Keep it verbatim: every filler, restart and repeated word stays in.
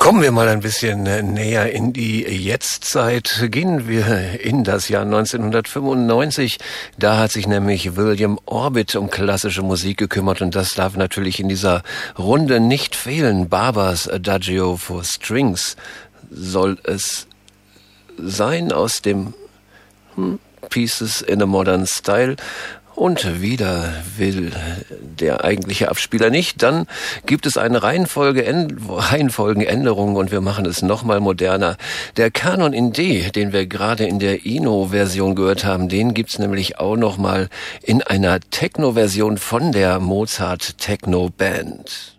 Kommen wir mal ein bisschen näher in die Jetztzeit. Gehen wir in das Jahr neunzehnhundertfünfundneunzig. Da hat sich nämlich William Orbit um klassische Musik gekümmert und das darf natürlich in dieser Runde nicht fehlen. Barbers Adagio for Strings soll es sein aus dem hm, Pieces in a Modern Style. Und wieder will der eigentliche Abspieler nicht. Dann gibt es eine Reihenfolge, Reihenfolgenänderung und wir machen es nochmal moderner. Der Kanon in D, den wir gerade in der Ino-Version gehört haben, den gibt's nämlich auch nochmal in einer Techno-Version von der Mozart Techno Band.